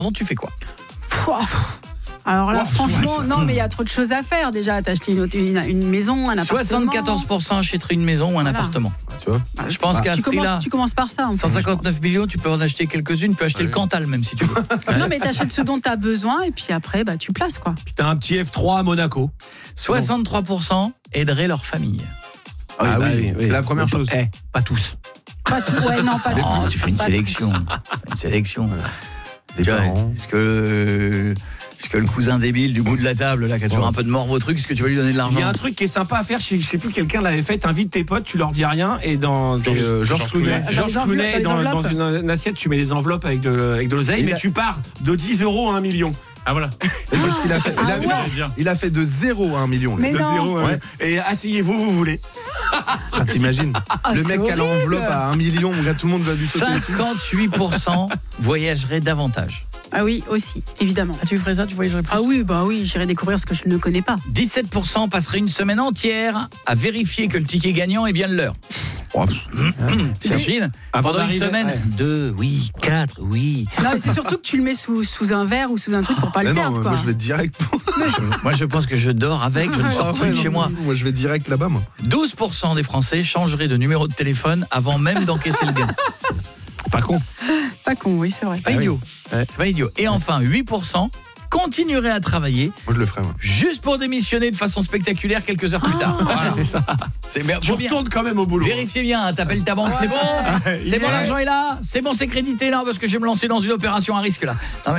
tu fais quoi? Alors là, franchement, non, mais il y a trop de choses à faire. Déjà, t'as acheté une maison, un appartement. 74% achèteraient une maison ou un appartement. Tu vois, Je pense qu'à ce prix-là, tu commences par ça. 159 millions, tu peux en acheter quelques-unes, tu peux acheter le Cantal même si tu veux. Non, mais t'achètes ce dont t'as besoin et puis après, tu places quoi. Puis t'as un petit F3 à Monaco. 63% aideraient leur famille. oui, c'est la première chose. Pas tous. Pas tout, non, pas tout. Oh, tu fais une sélection. Une sélection. Les parents. Est-ce que le cousin débile du bout de la table là qui a toujours un peu de morve au truc, est-ce que tu vas lui donner de l'argent? Il y a un truc qui est sympa à faire, je sais plus, quelqu'un l'avait fait, t'invites tes potes, tu leur dis rien et Georges Clooney. Georges Clooney, dans une assiette, tu mets des enveloppes avec de l'oseille, mais tu pars de 10 € à 1 million. Ah voilà. Et c'est ce qu'il a fait. Il a fait de 0 à 1 million. Mais de non. 0 Ouais. Et asseyez-vous, vous voulez. T'imagines le mec qui a l'enveloppe à 1 million, tout le monde va lui sauter dessus. 58% voyageraient davantage. Ah oui, aussi, évidemment. Ah, tu ferais ça, tu voyagerais plus? Ah oui, j'irai découvrir ce que je ne connais pas. 17% passeraient une semaine entière à vérifier que le ticket gagnant est bien le leur. T'imagines? Pendant une semaine, 2, oui, 4, oui. Non, mais c'est surtout que tu le mets sous un verre ou sous un truc pour pas le perdre. Moi je vais direct. Moi je pense que je dors avec, je ne sors plus de chez moi. Moi je vais direct là-bas moi. 12% des Français changeraient de numéro de téléphone avant même d'encaisser le gain. Pas con. Pas con, oui, c'est vrai. C'est pas idiot. C'est pas idiot. Et enfin, 8% continueraient à travailler. Moi je le ferais moi. Juste pour démissionner de façon spectaculaire quelques heures plus tard. Voilà, c'est ça. C'est merde. Tu retournes quand même au boulot. Vérifiez bien, t'appelles ta banque, c'est bon. C'est bon, l'argent est là. C'est bon, c'est crédité là parce que je vais me lancer dans une opération à risque là. Non,